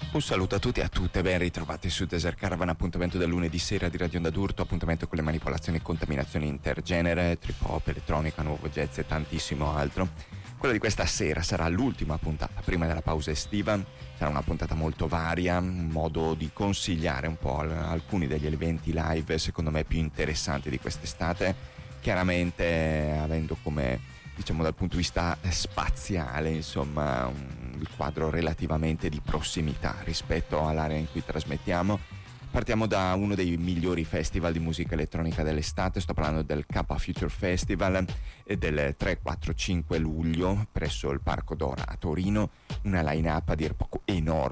Un saluto a tutti e a tutte, ben ritrovati su Desert Caravan, appuntamento del lunedì sera di Radio Onda d'Urto, appuntamento con le manipolazioni e contaminazioni intergenere, trip hop, elettronica, nuovo jazz e tantissimo altro. Quella di questa sera sarà l'ultima puntata prima della pausa estiva, sarà una puntata molto varia, un modo di consigliare un po' alcuni degli eventi live secondo me più interessanti di quest'estate, chiaramente avendo come, diciamo, dal punto di vista spaziale, insomma, il quadro relativamente di prossimità rispetto all'area in cui trasmettiamo. Partiamo da uno dei migliori festival di musica elettronica dell'estate, sto parlando del Kappa Future Festival del 3, 4, 5 luglio presso il Parco Dora a Torino, una line-up a dir poco enorme.